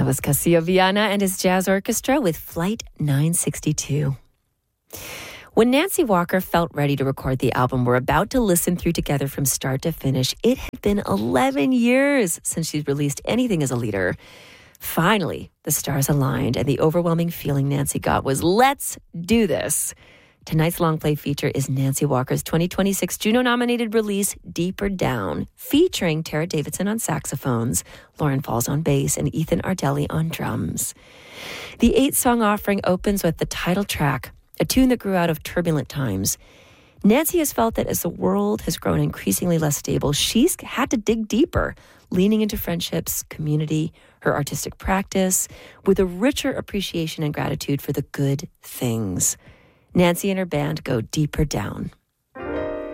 was Castillo Viana and his jazz orchestra with Flight 962. When Nancy Walker felt ready to record the album we're about to listen through together from start to finish, it had been 11 years since she'd released anything as a leader. Finally, the stars aligned, and the overwhelming feeling Nancy got was, let's do this. Tonight's long play feature is Nancy Walker's 2026 Juno-nominated release, Deeper Down, featuring Tara Davidson on saxophones, Lauren Falls on bass, and Ethan Ardelli on drums. The 8-song offering opens with the title track, a tune that grew out of turbulent times. Nancy has felt that as the world has grown increasingly less stable, she's had to dig deeper, leaning into friendships, community, her artistic practice, with a richer appreciation and gratitude for the good things. Nancy and her band go deeper down.